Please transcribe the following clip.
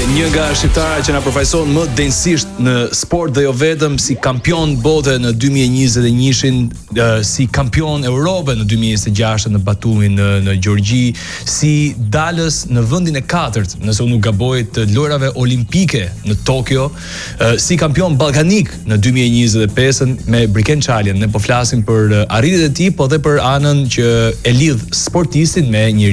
Një nga shqiptarët që na përfaqëson më denjësisht në sport dhe jo vetëm, si kampion bote në 2021-shin, si kampion Europe në 2026 në Batumi në Gjergji, si dalës në vendin e 4, nëse unë nuk gaboj, të lojrave olimpike në Tokyo, si kampion ballkanik në 2025 me Briken Çalien. Ne po flasim për arritjet e tij, po dhe për anën që e lidh sportistin me një